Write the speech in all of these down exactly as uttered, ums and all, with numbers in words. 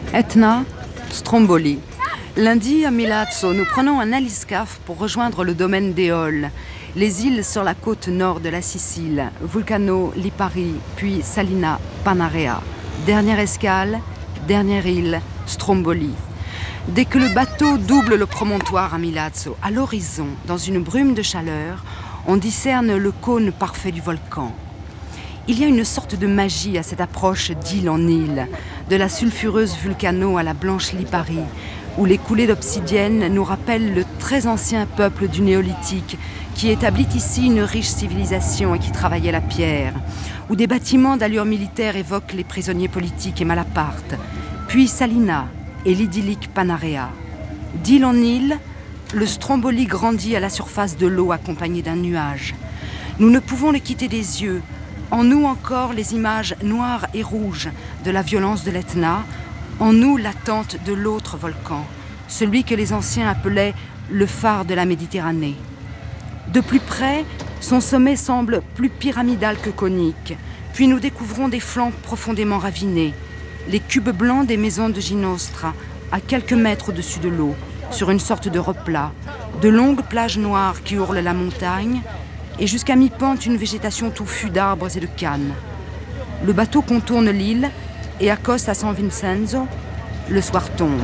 Etna, Stromboli. Lundi, à Milazzo, nous prenons un aliscaf pour rejoindre le domaine d'Éole, les îles sur la côte nord de la Sicile, Vulcano, Lipari, puis Salina, Panarea. Dernière escale, dernière île, Stromboli. Dès que le bateau double le promontoire à Milazzo, à l'horizon, dans une brume de chaleur, on discerne le cône parfait du volcan. Il y a une sorte de magie à cette approche d'île en île, de la sulfureuse Vulcano à la blanche Lipari, où les coulées d'obsidienne nous rappellent le très ancien peuple du néolithique qui établit ici une riche civilisation et qui travaillait la pierre, où des bâtiments d'allure militaire évoquent les prisonniers politiques et Malaparte, puis Salina et l'idyllique Panarea. D'île en île, le Stromboli grandit à la surface de l'eau accompagné d'un nuage. Nous ne pouvons le quitter des yeux. En nous encore les images noires et rouges de la violence de l'Etna, en nous l'attente de l'autre volcan, celui que les anciens appelaient le phare de la Méditerranée. De plus près, son sommet semble plus pyramidal que conique, puis nous découvrons des flancs profondément ravinés, les cubes blancs des maisons de Ginostra, à quelques mètres au-dessus de l'eau, sur une sorte de replat, de longues plages noires qui ourlent la montagne, et jusqu'à mi-pente une végétation touffue d'arbres et de cannes. Le bateau contourne l'île et accoste à San Vincenzo. Le soir tombe.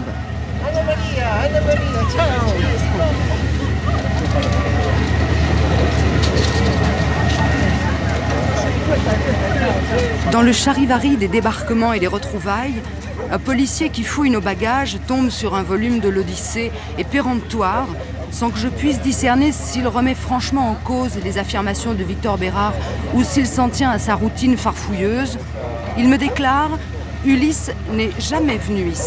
Dans le charivari des débarquements et des retrouvailles, un policier qui fouille nos bagages tombe sur un volume de l'Odyssée et péremptoire, sans que je puisse discerner s'il remet franchement en cause les affirmations de Victor Bérard ou s'il s'en tient à sa routine farfouilleuse. Il me déclare « Ulysse n'est jamais venu ici ».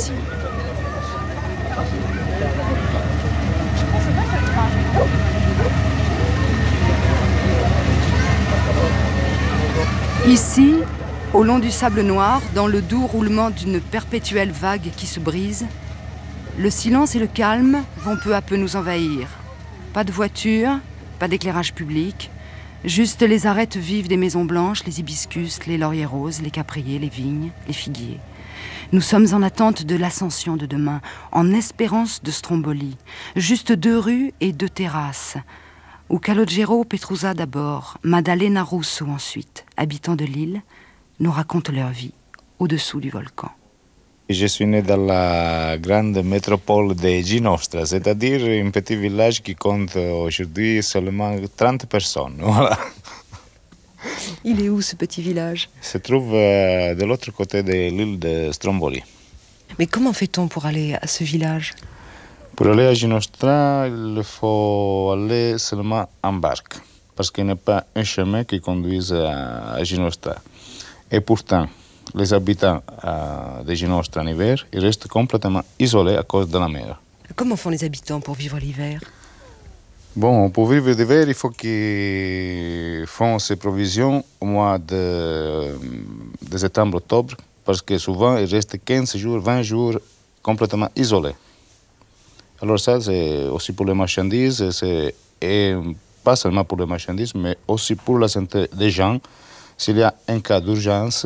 Ici, au long du sable noir, dans le doux roulement d'une perpétuelle vague qui se brise, le silence et le calme vont peu à peu nous envahir. Pas de voiture, pas d'éclairage public, juste les arêtes vives des maisons blanches, les hibiscus, les lauriers roses, les capriers, les vignes, les figuiers. Nous sommes en attente de l'ascension de demain, en espérance de Stromboli. Juste deux rues et deux terrasses, où Calogero Petrusa d'abord, Maddalena Russo ensuite, habitants de l'île, nous racontent leur vie au-dessous du volcan. Je suis né dans la grande métropole de Ginostra, c'est-à-dire un petit village qui compte aujourd'hui seulement trente personnes. Voilà. Il est où ce petit village? Il se trouve euh, de l'autre côté de l'île de Stromboli. Mais comment fait-on pour aller à ce village? Pour aller à Ginostra, il faut aller seulement en barque, parce qu'il n'y a pas un chemin qui conduise à, à Ginostra. Et pourtant, les habitants euh, de Ginostra en hiver, ils restent complètement isolés à cause de la mer. Comment font les habitants pour vivre l'hiver? Bon, pour vivre l'hiver, il faut qu'ils font ses provisions au mois de, de septembre-octobre, parce que souvent, ils restent quinze jours, vingt jours complètement isolés. Alors ça, c'est aussi pour les marchandises, c'est, et pas seulement pour les marchandises, mais aussi pour la santé des gens. S'il y a un cas d'urgence,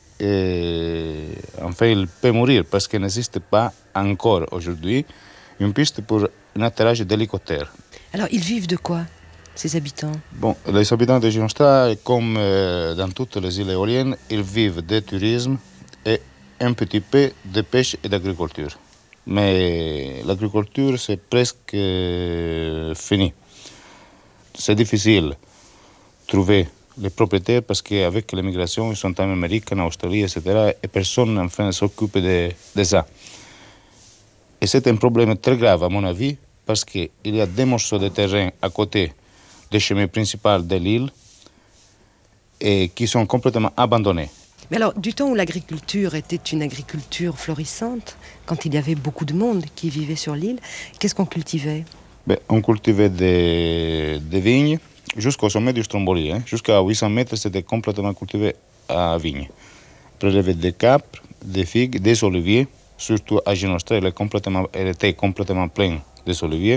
et enfin, il peut mourir parce qu'il n'existe pas encore aujourd'hui une piste pour un atterrage d'hélicoptère. Alors, ils vivent de quoi, ces habitants? Bon, les habitants de Ginostra, comme euh, dans toutes les îles éoliennes, ils vivent du tourisme et un petit peu de pêche et d'agriculture. Mais l'agriculture, c'est presque euh, fini. C'est difficile de trouver les propriétaires parce qu'avec l'immigration, ils sont en Amérique, en Australie, et cetera. Et personne, enfin, s'occupe de, de ça. Et c'est un problème très grave, à mon avis, parce qu'il y a des morceaux de terrain à côté des chemins principaux de l'île et qui sont complètement abandonnés. Mais alors, du temps où l'agriculture était une agriculture florissante, quand il y avait beaucoup de monde qui vivait sur l'île, qu'est-ce qu'on cultivait? Ben, on cultivait des, des vignes jusqu'au sommet du Stromboli. Hein. Jusqu'à huit cents mètres, c'était complètement cultivé à vignes. Après, il y avait des capres, des figues, des oliviers. Surtout à Ginostra, elle, complètement, elle était complètement pleine des oliviers.